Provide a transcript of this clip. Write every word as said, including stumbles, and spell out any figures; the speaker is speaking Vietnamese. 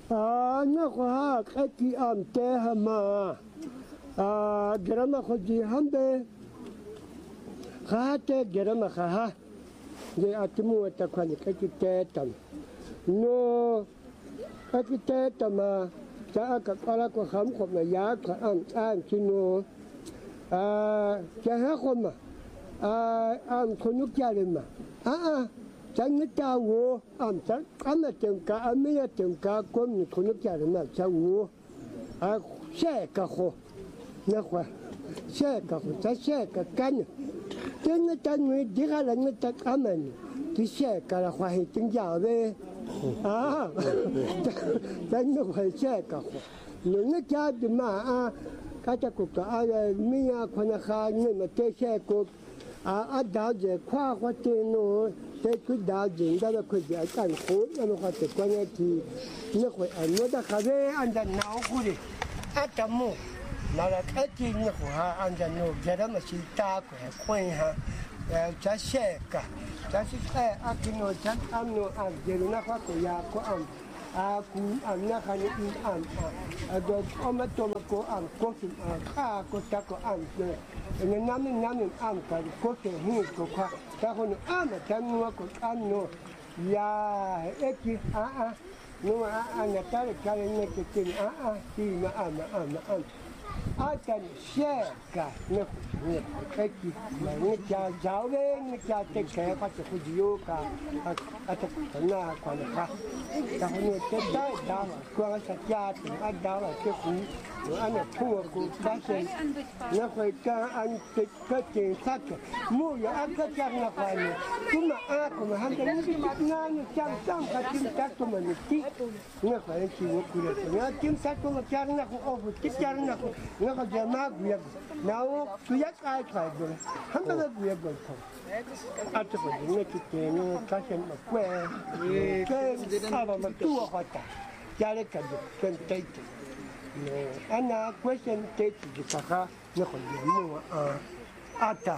à nó có cái gì am tê mà à giờ mà có gì ham bê khá tê giờ mà khá giờ à chúng mua ta quan cái gì tê tầm nó cái gì tê tầm mà cha cái cái là có khám khom là giá cái am am chỉ nó à cha hết khom mà à am con nhúc gia đình mà à à chẳng biết cha wo am chẳng am là chẳng cả am mấy là chẳng cả con như con nhúc gia đình mà cha wo à xe cả khô nó khoa xe cả khô cha xe cả canh tiếng người ta người đi ra là người ta am mình thì xe cả là khoa hệ tiếng giàu đấy à chẳng nó phải xe cả khô những cái cha thì mà à cái cha cũng có ai mấy à con khá người mà chơi xe cũng à à đào giờ khoa khoa tiền nó thế cứ đào giờ đó là cứ giờ ăn khô nó khoa tiền quan hệ thì nó phải ăn nó đã khá về ăn đã nấu khu đi ăn chấm mù nó là cái gì nó khoa ăn đã nấu giờ đó mà chỉ ta của khoai ha cha xe cả cha sẽ cái ăn cái nó cha ăn nó ăn giờ nó khoa của nhà của ăn à cũng ăn nó khá nhiều ăn à rồi ông mà tôi mà có ăn có gì à khá có chắc có ăn rồi người nam mình nam mình ăn cái có thể hiểu có khoa ta còn ăn mà chẳng mua có ăn nó ya ếch à à nhưng mà ăn là cái cái này cái chuyện à à thì mà ăn mà ăn mà ăn ăn cái xe cả nó nó cái gì mà nó cha giáo đấy nó cha tết cái phát triển cái gì cả à à cái nào còn khác ta còn nó tết đấy đào qua cái cha thì ăn đào là cái cú rồi ăn là thua cú cá sen nó phải cho ăn tết cái chuyện khác mua giờ ăn cái chắc là phải cũng mà ăn cũng mà ăn cái gì mà ngon chăm chăm cái chim chắc của mình tí nó phải chịu cái này nó chim chắc của mình chắc nó cũng ốp chim chắc nó nó có giờ mà việc nào cứ dắt ai phải rồi hắn ta việc rồi không à cho mình những cái chuyện nó cá sen mà quen cái sao mà tua hoa ta gia đình cái cái tết anh à question tết thì cả cả nó còn nhiều mua à à ta